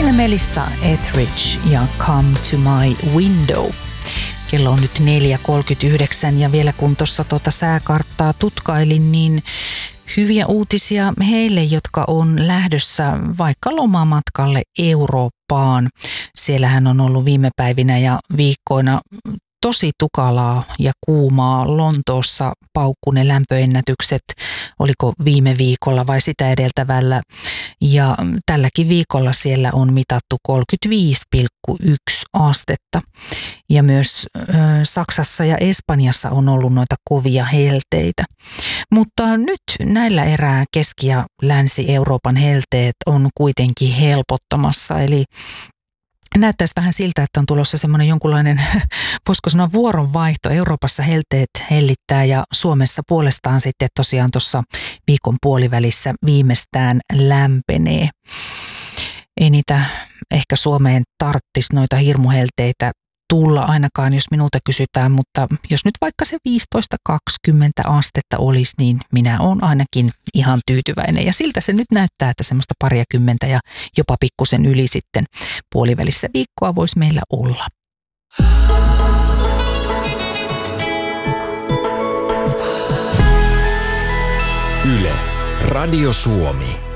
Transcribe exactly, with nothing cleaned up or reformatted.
Anna Melissa Etheridge ja Come to My Window. Kello on nyt neljä kolmekymmentäyhdeksän ja vielä kun tuossa tuota sääkarttaa tutkailin, niin hyviä uutisia heille, jotka on lähdössä vaikka lomamatkalle Eurooppaan. Siellähän on ollut viime päivinä ja viikkoina tosi tukalaa ja kuumaa. Lontoossa paukkui ne lämpöennätykset, oliko viime viikolla vai sitä edeltävällä. Ja tälläkin viikolla siellä on mitattu kolmekymmentäviisi pilkku yksi astetta. Ja myös ö, Saksassa ja Espanjassa on ollut noita kovia helteitä. Mutta nyt näillä erää Keski- ja Länsi-Euroopan helteet on kuitenkin helpottamassa. Eli näyttäisi vähän siltä, että on tulossa semmoinen jonkunlainen, voisiko sanoa vuoronvaihto. Euroopassa helteet hellittää ja Suomessa puolestaan sitten tosiaan tuossa viikon puolivälissä viimeistään lämpenee. Ei niitä ehkä Suomeen tarttisi noita hirmuhelteitä tulla ainakaan, jos minulta kysytään, mutta jos nyt vaikka se viisitoista kaksikymmentä astetta olisi, niin minä olen ainakin ihan tyytyväinen. Ja siltä se nyt näyttää, että semmoista pariakymmentä ja jopa pikkusen yli sitten puolivälissä viikkoa voisi meillä olla. Yle, Radio Suomi.